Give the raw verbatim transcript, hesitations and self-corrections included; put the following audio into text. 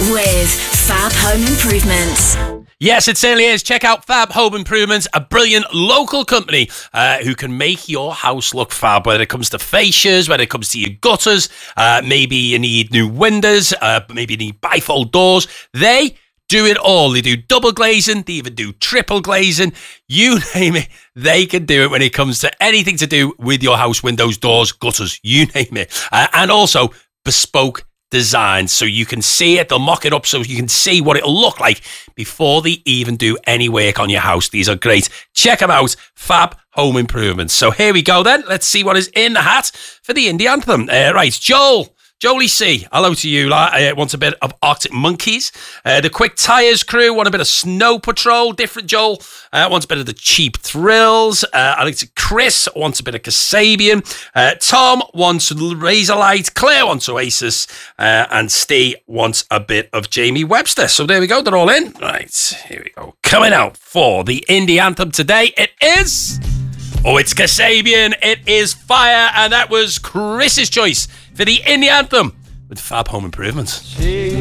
with Fab Home Improvements. Yes, it certainly is. Check out Fab Home Improvements, a brilliant local company uh, who can make your house look fab, whether it comes to fascias, whether it comes to your gutters, uh, maybe you need new windows, uh, maybe you need bifold doors. They do it all. They do double glazing, they even do triple glazing. You name it, they can do it when it comes to anything to do with your house, windows, doors, gutters, you name it. Uh, and also bespoke designs, so you can see it. They'll mock it up so you can see what it'll look like before they even do any work on your house. These are great. Check them out, Fab Home Improvements. So here we go then. Let's see what is in the hat for the indie anthem. Uh, right, Joel. Jolie C, hello to you. Uh, wants a bit of Arctic Monkeys. Uh, the Quick Tires crew want a bit of Snow Patrol. Different Joel uh, wants a bit of the Cheap Thrills. Uh, Alex Chris wants a bit of Kasabian. Uh, Tom wants Razorlight. Claire wants Oasis. Uh, and Steve wants a bit of Jamie Webster. So there we go. They're all in. Right, here we go. Coming out for the indie anthem today, it is... Oh, it's Kasabian. It is Fire. And that was Chris's choice for the indie anthem with Fab Home Improvements. She